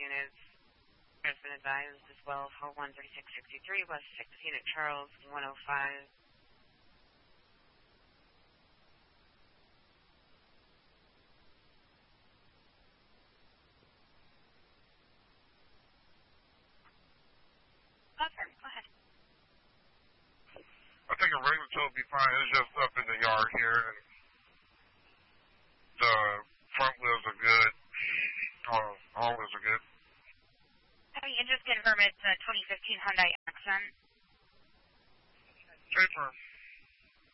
units. Has been advised as well for 13663 West 6th Unit Charles 105. Oh, sir, go ahead. I think a regular tow will be fine. It's just up in the yard here, and the front wheels are good. All wheels are good. And just confirm it's a 2015 Hyundai Accent. Confirm.